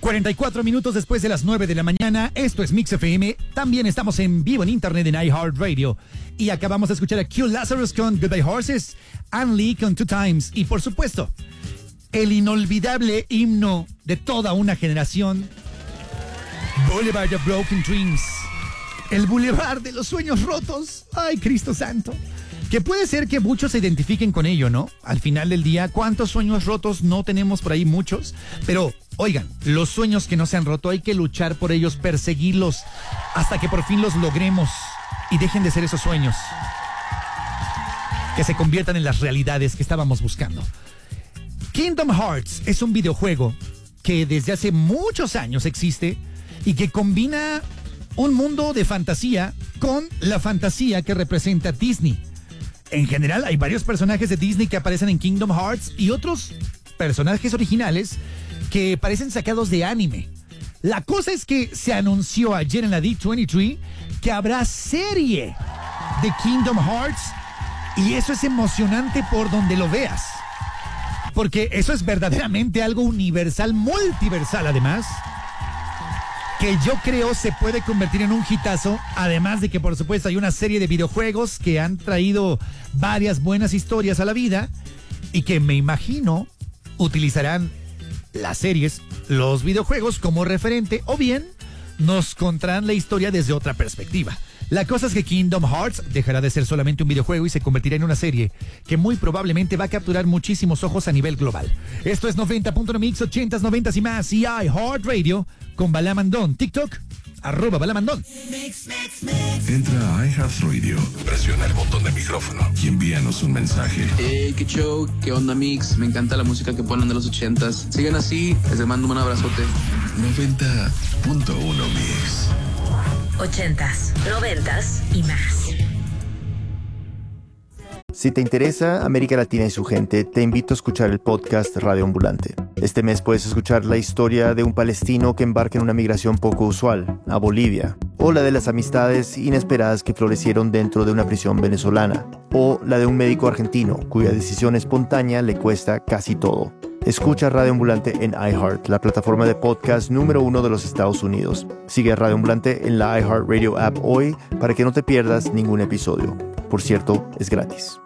44 minutos después de las 9 de la mañana, esto es Mix FM. También estamos en vivo en internet en iHeartRadio. Y acabamos de escuchar a Q Lazarus con Goodbye Horses, Ann Lee con Two Times y, por supuesto, el inolvidable himno de toda una generación, Boulevard of Broken Dreams. El Boulevard de los Sueños Rotos. ¡Ay, Cristo Santo! Que puede ser que muchos se identifiquen con ello, ¿no? Al final del día, ¿cuántos sueños rotos no tenemos por ahí? Muchos. Pero, oigan, los sueños que no se han roto hay que luchar por ellos, perseguirlos, hasta que por fin los logremos y dejen de ser esos sueños. Que se conviertan en las realidades que estábamos buscando. Kingdom Hearts es un videojuego que desde hace muchos años existe y que combina un mundo de fantasía con la fantasía que representa Disney. En general, hay varios personajes de Disney que aparecen en Kingdom Hearts y otros personajes originales que parecen sacados de anime. La cosa es que se anunció ayer en la D23 que habrá serie de Kingdom Hearts y eso es emocionante por donde lo veas. Porque eso es verdaderamente algo universal, multiversal además, que yo creo se puede convertir en un hitazo, además de que por supuesto hay una serie de videojuegos que han traído varias buenas historias a la vida y que me imagino utilizarán las series, los videojuegos como referente o bien nos contarán la historia desde otra perspectiva. La cosa es que Kingdom Hearts dejará de ser solamente un videojuego y se convertirá en una serie que muy probablemente va a capturar muchísimos ojos a nivel global. Esto es 90.1 Mix, 80s, 90s y más, y iHeartRadio con Balamandón. TikTok, @Balamandón. Entra a iHeartRadio, presiona el botón de micrófono y envíanos un mensaje. Qué show, qué onda Mix, me encanta la música que ponen de los 80s. Sigan así, les mando un abrazote. 90.1 Mix. 80s, 90s y más. Si te interesa América Latina y su gente, te invito a escuchar el podcast Radio Ambulante. Este mes puedes escuchar la historia de un palestino que embarca en una migración poco usual, a Bolivia, o la de las amistades inesperadas que florecieron dentro de una prisión venezolana, o la de un médico argentino cuya decisión espontánea le cuesta casi todo. Escucha Radio Ambulante en iHeart, la plataforma de podcast número 1 de los Estados Unidos. Sigue a Radio Ambulante en la iHeartRadio app hoy para que no te pierdas ningún episodio. Por cierto, es gratis.